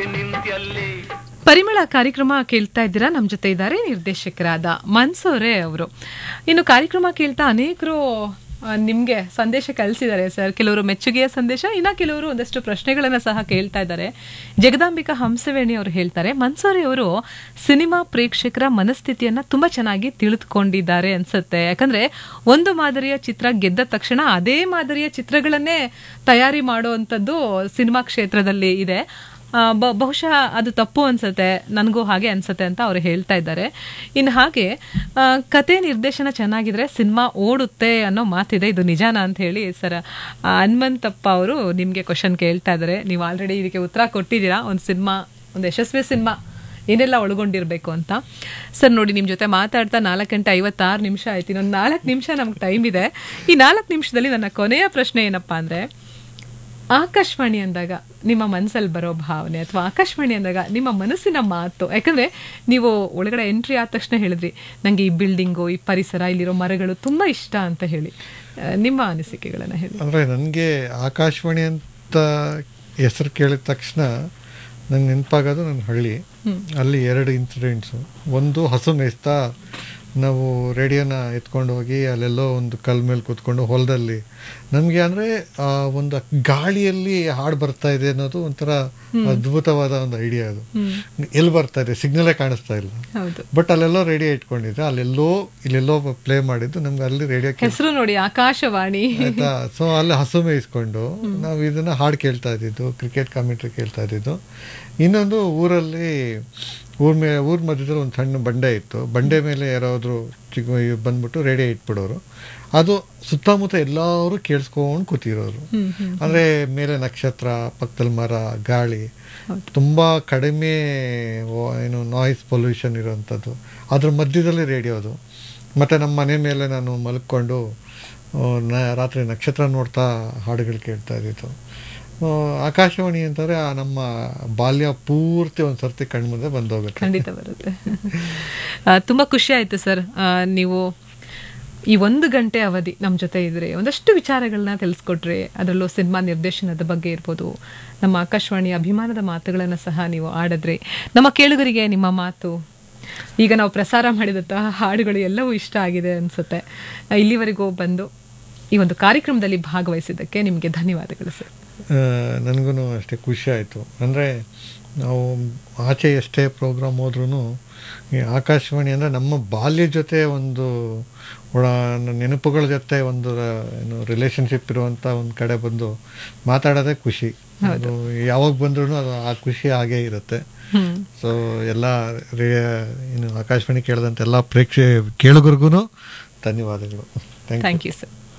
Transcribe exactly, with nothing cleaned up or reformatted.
ಪರಿಮಳ ಕಾರ್ಯಕ್ರಮ ಕೇಳ್ತಾ ಇದ್ದೀರಾ. ನಮ್ಮ ಜೊತೆ ಇದ್ದಾರೆ ನಿರ್ದೇಶಕರಾದ ಮನ್ಸೂರೆ ಅವರು. ಇನ್ನು ಕಾರ್ಯಕ್ರಮ ಕೇಳ್ತಾ ಅನೇಕರು ನಿಮಗೆ ಸಂದೇಶ ಕಳಿಸಿದ್ದಾರೆ ಸರ್. ಕೆಲವರು ಮೆಚ್ಚುಗೆಯ ಸಂದೇಶ, ಇನ್ನ ಕೆಲವರು ಒಂದಷ್ಟು ಪ್ರಶ್ನೆಗಳನ್ನ ಸಹ ಕೇಳ್ತಾ ಇದ್ದಾರೆ. ಜಗದಾಂಬಿಕಾ ಹಂಸವೇಣಿ ಅವರು ಹೇಳ್ತಾರೆ, ಮನ್ಸೂರೆ ಅವರು ಸಿನಿಮಾ ಪ್ರೇಕ್ಷಕರ ಮನಸ್ಥಿತಿಯನ್ನ ತುಂಬಾ ಚೆನ್ನಾಗಿ ತಿಳಿದುಕೊಂಡಿದ್ದಾರೆ ಅನ್ಸುತ್ತೆ. ಯಾಕಂದ್ರೆ ಒಂದು ಮಾದರಿಯ ಚಿತ್ರ ಗೆದ್ದ ತಕ್ಷಣ ಅದೇ ಮಾದರಿಯ ಚಿತ್ರಗಳನ್ನೇ ತಯಾರಿ ಮಾಡುವಂಥದ್ದು ಸಿನಿಮಾ ಕ್ಷೇತ್ರದಲ್ಲಿ ಇದೆ. ಬಹುಶಃ ಅದು ತಪ್ಪು ಅನ್ಸುತ್ತೆ, ನನಗೂ ಹಾಗೆ ಅನ್ಸುತ್ತೆ ಅಂತ ಅವರು ಹೇಳ್ತಾ ಇದ್ದಾರೆ. ಇನ್ನು ಹಾಗೆ ಕತೆ ನಿರ್ದೇಶನ ಚೆನ್ನಾಗಿದ್ರೆ ಸಿನಿಮಾ ಓಡುತ್ತೆ ಅನ್ನೋ ಮಾತಿದೆ, ಇದು ನಿಜಾನ ಅಂತ ಹೇಳಿ ಸರ್ ಹನುಮಂತಪ್ಪ ಅವರು ನಿಮಗೆ ಕ್ವಶನ್ ಕೇಳ್ತಾ ಇದ್ದಾರೆ. ನೀವು ಆಲ್ರೆಡಿ ಇದಕ್ಕೆ ಉತ್ತರ ಕೊಟ್ಟಿದ್ದೀರಾ. ಒಂದು ಸಿನಿಮಾ, ಒಂದು ಯಶಸ್ವಿ ಸಿನಿಮಾ ಏನೆಲ್ಲ ಒಳಗೊಂಡಿರಬೇಕು ಅಂತ. ಸರ್ ನೋಡಿ, ನಿಮ್ಮ ಜೊತೆ ಮಾತಾಡ್ತಾ ನಾಲ್ಕು ಗಂಟೆ ಐವತ್ತಾರು ನಿಮಿಷ ಆಯ್ತು. ಇನ್ನೊಂದು ನಾಲ್ಕು ನಿಮಿಷ ನಮ್ಗೆ ಟೈಮ್ ಇದೆ. ಈ ನಾಲ್ಕು ನಿಮಿಷದಲ್ಲಿ ನನ್ನ ಕೊನೆಯ ಪ್ರಶ್ನೆ ಏನಪ್ಪಾ ಅಂದರೆ, ಆಕಾಶವಾಣಿ ಅಂದಾಗ ನಿಮ್ಮ ಮನಸ್ಸಲ್ಲಿ ಬರೋ ಭಾವನೆ ಅಥವಾ ಆಕಾಶವಾಣಿ ಅಂದಾಗ ನಿಮ್ಮ ಮನಸ್ಸಿನ ಮಾತು, ಯಾಕಂದ್ರೆ ನೀವು ಒಳಗಡೆ ಎಂಟ್ರಿ ಆದ ತಕ್ಷಣ ಹೇಳಿದ್ರಿ ನನಗೆ ಈ ಬಿಲ್ಡಿಂಗು, ಈ ಪರಿಸರ, ಇಲ್ಲಿರೋ ಮರಗಳು ತುಂಬಾ ಇಷ್ಟ ಅಂತ ಹೇಳಿ. ನಿಮ್ಮ ಅನಿಸಿಕೆಗಳನ್ನ ಹೇಳಿ. ಅಂದರೆ ನನಗೆ ಆಕಾಶವಾಣಿ ಅಂತ ಹೆಸರು ಕೇಳಿದ ತಕ್ಷಣ ನಂಗೆ ನೆನಪಾಗೋದು ನನ್ನ ಹಳ್ಳಿ. ಅಲ್ಲಿ ಎರಡು ಇನ್ಸಿಡೆಂಟ್ಸು. ಒಂದು, ಹಸು ಮೇಯಿಸ್ತಾ ನಾವು ರೇಡಿಯೋನ ಎತ್ಕೊಂಡು ಹೋಗಿ ಅಲ್ಲೆಲ್ಲೋ ಒಂದು ಕಲ್ ಮೇಲೆ ಕೂತ್ಕೊಂಡು ಹೊಲದಲ್ಲಿ ನಮಗೆ ಅಂದರೆ ಆ ಒಂದು ಗಾಳಿಯಲ್ಲಿ ಹಾಡು ಬರ್ತಾ ಇದೆ ಅನ್ನೋದು ಒಂಥರ ಅದ್ಭುತವಾದ ಒಂದು ಐಡಿಯಾ. ಅದು ಎಲ್ಲಿ ಬರ್ತಾ ಇದೆ, ಸಿಗ್ನಲೇ ಕಾಣಿಸ್ತಾ ಇಲ್ಲ, ಬಟ್ ಅಲ್ಲೆಲ್ಲೋ ರೇಡಿಯೋ ಇಟ್ಕೊಂಡಿದ್ರೆ ಅಲ್ಲೆಲ್ಲೋ ಇಲ್ಲೆಲ್ಲೋ ಪ್ಲೇ ಮಾಡಿದ್ದು ನಮ್ಗೆ ಅಲ್ಲಿ ರೇಡಿಯೋ ಹೆಸರು ನೋಡಿ, ಆಕಾಶವಾಣಿ ಆಯ್ತಾ. ಸೊ ಅಲ್ಲಿ ಹಸು ಮೇಯಿಸ್ಕೊಂಡು ನಾವು ಇದನ್ನ ಹಾಡು ಕೇಳ್ತಾ ಇದ್ದಿದ್ದು, ಕ್ರಿಕೆಟ್ ಕಾಮೆಂಟ್ರಿ ಕೇಳ್ತಾ ಇದ್ದಿದ್ದು. ಇನ್ನೊಂದು, ಊರಲ್ಲಿ ಊರ್ ಮೇ ಊರ ಮಧ್ಯದಲ್ಲಿ ಒಂದು ಸಣ್ಣ ಬಂಡೆ ಇತ್ತು. ಬಂಡೆ ಮೇಲೆ ಯಾರಾದರೂ ಚಿಕ್ಕ ಬಂದ್ಬಿಟ್ಟು ರೇಡಿಯೋ ಇಟ್ಬಿಡೋರು. ಅದು ಸುತ್ತಮುತ್ತ ಎಲ್ಲರೂ ಕೇಳಿಸ್ಕೊಂಡು ಕೂತಿರೋರು. ಅಂದರೆ ಮೇಲೆ ನಕ್ಷತ್ರ, ಪಕ್ಕದಲ್ಲಿ ಮರ, ಗಾಳಿ, ತುಂಬ ಕಡಿಮೆ ಏನು ನಾಯ್ಸ್ ಪೊಲ್ಯೂಷನ್ ಇರೋವಂಥದ್ದು. ಅದ್ರ ಮಧ್ಯದಲ್ಲಿ ರೇಡಿಯೋ ಅದು. ಮತ್ತು ನಮ್ಮ ಮನೆ ಮೇಲೆ ನಾನು ಮಲ್ಕೊಂಡು ರಾತ್ರಿ ನಕ್ಷತ್ರ ನೋಡ್ತಾ ಹಾಡುಗಳು ಕೇಳ್ತಾ ಇದ್ದಿತ್ತು. ಆಕಾಶವಾಣಿ ಅಂತಂದರೆ ನಮ್ಮ ಬಾಲ್ಯ ಪೂರ್ತಿ ಒಂದು ಸರ್ತಿ ಕಣ್ಮುಂದೆ ಬಂದೋಗುತ್ತೆ. ಖಂಡಿತ ಬರುತ್ತೆ. ತುಂಬ ಖುಷಿ ಆಯಿತು ಸರ್, ನೀವು ಈ ಒಂದು ಗಂಟೆ ಅವಧಿ ನಮ್ಮ ಜೊತೆ ಇದ್ರೆ ಒಂದಷ್ಟು ವಿಚಾರಗಳನ್ನ ತಿಳಿಸ್ಕೊಟ್ರೆ. ಅದರಲ್ಲೂ ಸಿನಿಮಾ ನಿರ್ದೇಶನದ ಬಗ್ಗೆ ಇರ್ಬೋದು, ನಮ್ಮ ಆಕಾಶವಾಣಿ ಅಭಿಮಾನದ ಮಾತುಗಳನ್ನು ಸಹ ನೀವು ಆಡಿದ್ರಿ. ನಮ್ಮ ಕೇಳುಗರಿಗೆ ನಿಮ್ಮ ಮಾತು, ಈಗ ನಾವು ಪ್ರಸಾರ ಮಾಡಿದಂತಹ ಹಾಡುಗಳು ಎಲ್ಲವೂ ಇಷ್ಟ ಆಗಿದೆ ಅನಿಸುತ್ತೆ. ಇಲ್ಲಿವರೆಗೂ ಬಂದು ಈ ಒಂದು ಕಾರ್ಯಕ್ರಮದಲ್ಲಿ ಭಾಗವಹಿಸಿದ್ದಕ್ಕೆ ನಿಮಗೆ ಧನ್ಯವಾದಗಳು ಸರ್. ನನಗೂ ಅಷ್ಟೇ ಖುಷಿ ಆಯಿತು. ಅಂದರೆ ನಾವು ಆಚೆ ಎಷ್ಟೇ ಪ್ರೋಗ್ರಾಮ್ ಹೋದ್ರೂ ಈ ಆಕಾಶವಾಣಿ ಅಂದರೆ ನಮ್ಮ ಬಾಲ್ಯ ಜೊತೆ ಒಂದು ಒಳ ನೆನಪುಗಳ ಜೊತೆ ಒಂದು ಏನು ರಿಲೇಷನ್ಶಿಪ್ ಇರುವಂಥ ಒಂದು ಕಡೆ ಬಂದು ಮಾತಾಡೋದೇ ಖುಷಿ. ಅದು ಯಾವಾಗ ಬಂದ್ರೂ ಅದು ಆ ಖುಷಿ ಹಾಗೇ ಇರುತ್ತೆ. ಸೊ ಎಲ್ಲ ರೇ ಏನು ಆಕಾಶವಾಣಿ ಕೇಳಿದಂಥ ಎಲ್ಲ ಪ್ರೇಕ್ಷೆ ಕೇಳುಗರಿಗೂ ಧನ್ಯವಾದಗಳು. Thank you sir.